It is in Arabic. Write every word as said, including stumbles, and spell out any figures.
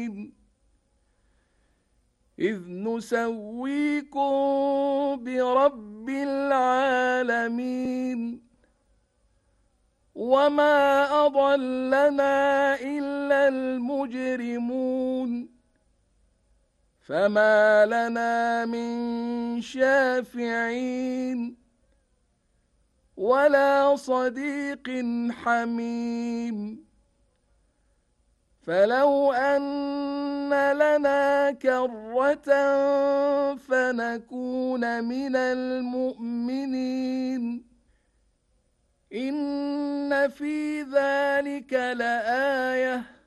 إذ نسويكم برب العالمين وما أضلنا إلا المجرمون فما لنا من شافعين ولا صديق حميم فلو أن لنا كرة فنكون من المؤمنين إن في ذلك لآية